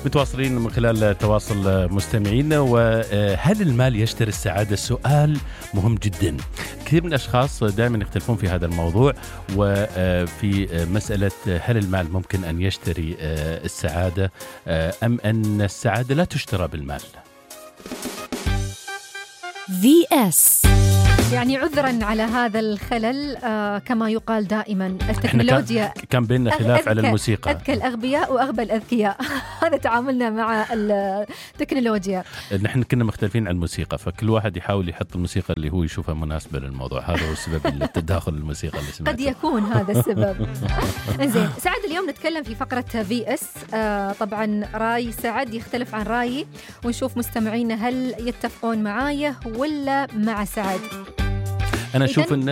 متواصلين من خلال تواصل مستمعينا. وهل المال يشتري السعادة؟ السؤال مهم جدا. كثير من الأشخاص دائما يختلفون في هذا الموضوع، وفي مسألة هل المال ممكن أن يشتري السعادة أم أن السعادة لا تشترى بالمال. VS يعني عذرا على هذا الخلل، كما يقال دائما التكنولوجيا كان بيننا خلاف على الموسيقى. أذكى الأغبياء وأغبى الأذكياء. هذا تعاملنا مع التكنولوجيا. نحن كنا مختلفين عن الموسيقى، فكل واحد يحاول يحط الموسيقى اللي هو يشوفها مناسبة للموضوع. هذا هو السبب التداخل الموسيقى اللي سمعته. قد يكون هذا السبب. إنزين سعد، اليوم نتكلم في فقرة VS. طبعا رأي سعد يختلف عن رأيي، ونشوف مستمعينا هل يتفقون معايا ولا مع سعد. أنا أشوف إن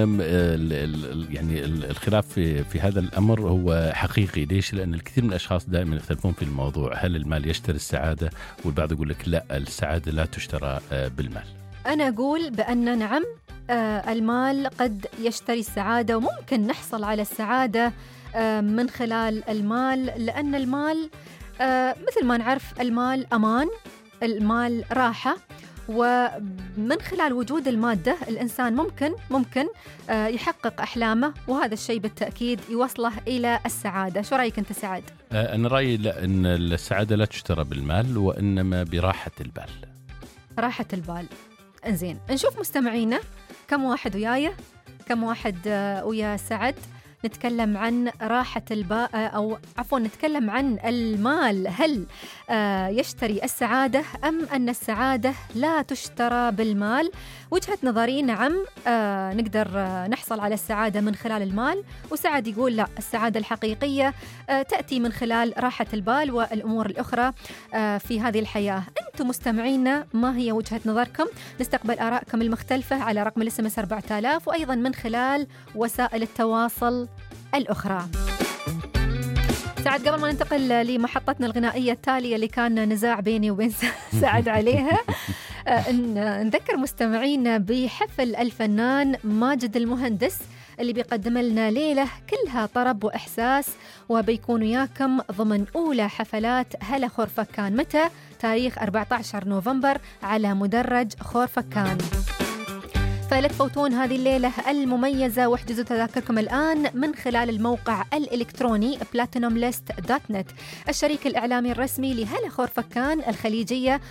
يعني الخلاف في هذا الأمر هو حقيقي. ليش؟ لأن الكثير من الأشخاص دائما يختلفون في الموضوع. هل المال يشتري السعادة؟ والبعض يقول لك لا، السعادة لا تشترى بالمال. أنا أقول بأن نعم، المال قد يشتري السعادة، وممكن نحصل على السعادة من خلال المال، لأن المال مثل ما نعرف المال أمان، المال راحة، ومن خلال وجود المادة الإنسان ممكن يحقق أحلامه، وهذا الشيء بالتأكيد يوصله إلى السعادة. شو رأيك أنت سعد؟ أنا رأيي لا، أن السعادة لا تشترى بالمال، وإنما براحة البال. راحة البال. إنزين نشوف مستمعينا كم واحد وياي، كم واحد ويا سعد. نتكلم عن راحة البال، أو عفوا نتكلم عن المال. هل يشتري السعادة أم أن السعادة لا تشترى بالمال؟ وجهة نظري نعم، نقدر نحصل على السعادة من خلال المال، وسعد يقول لا، السعادة الحقيقية تأتي من خلال راحة البال والأمور الأخرى في هذه الحياة. أنتم مستمعينا ما هي وجهة نظركم؟ نستقبل آرائكم المختلفة على رقم الSMS 4000، وأيضا من خلال وسائل التواصل الأخرى. سعد، قبل ما ننتقل لمحطتنا الغنائية التالية اللي كان نزاع بيني وبين سعد عليها، نذكر مستمعينا بحفل الفنان ماجد المهندس اللي بيقدم لنا ليلة كلها طرب وإحساس، وبيكون وياكم ضمن أولى حفلات هلا خورفكان. متى؟ تاريخ 14 نوفمبر على مدرج خورفكان. فلا تفوتون هذه الليلة المميزة، واحجزوا تذاكركم الآن من خلال الموقع الإلكتروني platinumlist.net، الشريك الإعلامي الرسمي لهلا خورفكان الخليجية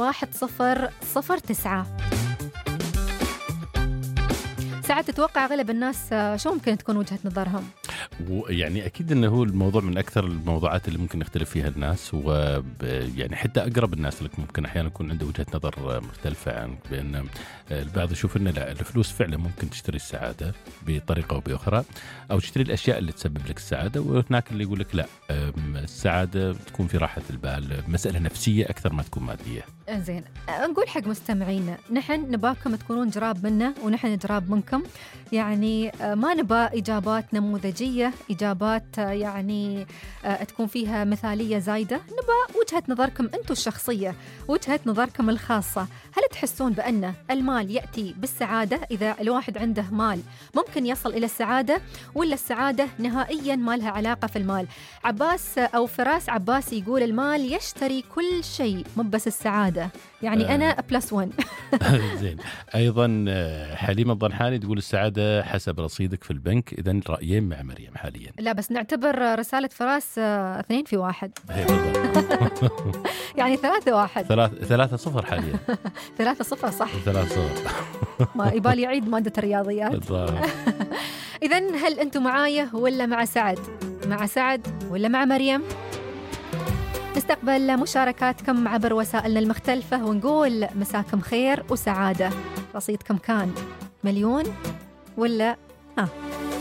1009. ساعات تتوقع غالب الناس شو ممكن تكون وجهة نظرهم؟ يعني أكيد أنه هو الموضوع من أكثر الموضوعات اللي ممكن يختلف فيها الناس، ويعني حتى أقرب الناس لك ممكن أحيانا يكون عنده وجهة نظر مختلفة عنك، بأن البعض يشوف أن لا، الفلوس فعلا ممكن تشتري السعادة بطريقة أو بأخرى، أو تشتري الأشياء اللي تسبب لك السعادة، وهناك اللي يقول لك لا، السعادة تكون في راحة البال، مسألة نفسية أكثر ما تكون مادية. زين، نقول حق مستمعينا نحن نباكم تكونون جراب منا ونحن جراب منكم، يعني ما نبى إجابات نموذجية، إجابات يعني تكون فيها مثالية زايدة. نبى وجهة نظركم أنتم الشخصية، وجهة نظركم الخاصة. هل تحسون بأن المال يأتي بالسعادة؟ إذا الواحد عنده مال ممكن يصل إلى السعادة، ولا السعادة نهائيا ما لها علاقة في المال؟ عباس أو فراس عباس يقول المال يشتري كل شيء مو بس السعادة، يعني أنا +1. زين. أيضا حليمة الضنحاني تقول السعادة حسب رصيدك في البنك. إذن رأيين مع مريم حاليا. لا بس نعتبر رسالة فراس 2 في 1. يعني 3-1. 3-0 حاليا. 3-0 صح. 3-0. ما يبالي يعيد مادة الرياضيات. إذن هل أنتم معايا ولا مع سعد؟ مع سعد ولا مع مريم؟ نستقبل مشاركاتكم عبر وسائلنا المختلفة، ونقول مساكم خير وسعادة. رصيدكم كان 1,000,000 ولا